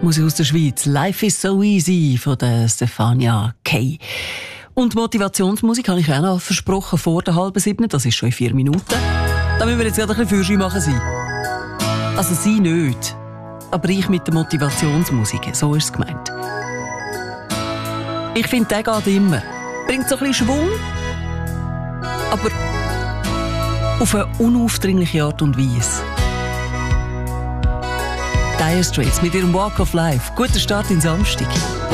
Musik aus der Schweiz. Life is so easy von der Stefania Kay. Und Motivationsmusik habe ich auch noch versprochen vor der 6:30. Das ist schon in 4 Minuten. Da müssen wir jetzt gerade ein bisschen Führerschein machen sein. Also sie nicht. Aber ich mit der Motivationsmusik. So ist es gemeint. Ich finde, der geht immer. Bringt so ein bisschen Schwung. Aber auf eine unaufdringliche Art und Weise. Dire Straits mit ihrem Walk of Life. Guter Start in Samstag.